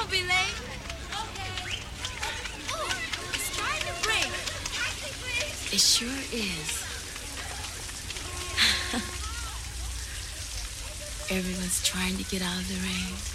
Don't be late. Okay. Oh, it's starting to rain. It sure is. Everyone's trying to get out of the rain.